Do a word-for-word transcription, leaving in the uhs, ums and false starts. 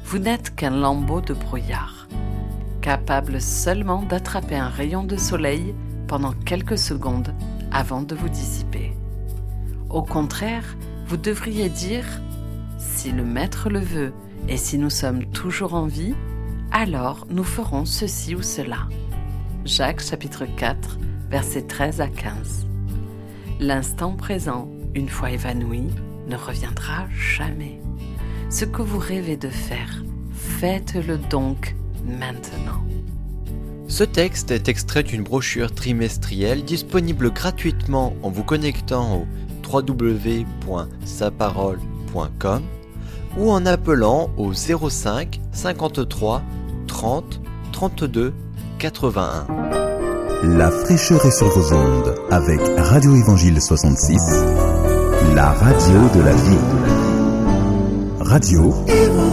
vous n'êtes qu'un lambeau de brouillard, capable seulement d'attraper un rayon de soleil pendant quelques secondes avant de vous dissiper. Au contraire, vous devriez dire « Si le Maître le veut et si nous sommes toujours en vie, alors nous ferons ceci ou cela. » Jacques chapitre quatre, versets treize à quinze. L'instant présent, une fois évanoui, ne reviendra jamais. Ce que vous rêvez de faire, faites-le donc maintenant. Ce texte est extrait d'une brochure trimestrielle disponible gratuitement en vous connectant au w w w point sa parole point com ou en appelant au zéro cinq cinquante-trois trente trente-deux quatre-vingt-un. La fraîcheur est sur vos ondes avec Radio Évangile soixante-six, la radio de la vie. Radio